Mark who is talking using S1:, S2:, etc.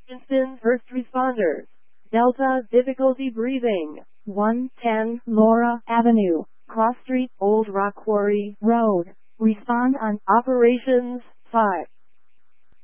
S1: Houston first responders. Delta difficulty breathing. 110 Laura Avenue, Cross Street, Old Rock Quarry Road. Respond on Operations 5.